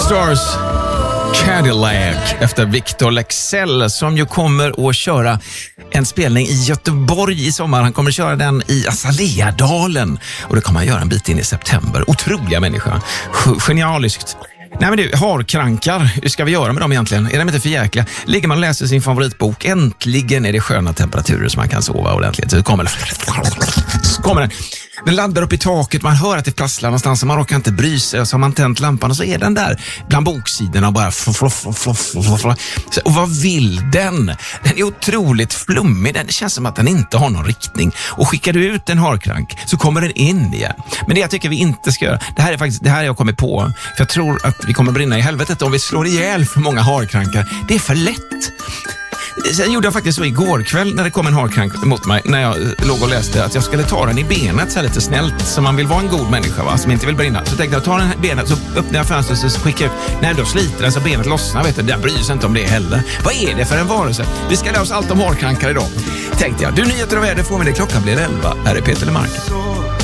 Stars Cadillac efter Victor Leksell som ju kommer att köra en spelning i Göteborg i sommar. Han kommer att köra den i Azaleadalen och det kommer han göra en bit in i september. Otroliga människa. Genialiskt. Nej men du, harkrankar, hur ska vi göra med dem egentligen? Är de inte för jäkla? Ligger man och läser sin favoritbok, äntligen är det sköna temperaturer som man kan sova ordentligt. Så kommer den. Den laddar upp i taket, man hör att det prasslar någonstans och man råkar inte bry sig. Och så har man tänt lampan och så är den där bland boksidorna och bara floff. Och vad vill den? Den är otroligt flummig, det känns som att den inte har någon riktning. Och skickar du ut en harkrank så kommer den in igen. Men det jag tycker vi inte ska göra, det här har jag kommit på. För jag tror att vi kommer brinna i helvetet om vi slår ihjäl för många harkrankar. Det är för lätt. Sen gjorde jag faktiskt så igår kväll när det kom en harkrank mot mig när jag låg och läste att jag skulle ta den i benet så här lite snällt som man vill vara en god människa va, som inte vill brinna. Så tänkte jag ta den benet så öppnar jag fönstret så skickar jag upp. Nej, då sliter den så benet lossnar, vet du. Jag bryr sig inte om det heller. Vad är det för en varelse? Vi ska lära oss allt om harkrankar idag. Tänkte jag. Du, nyheter och väder får vi det. Klockan blir 11. Här är Peter Lemark.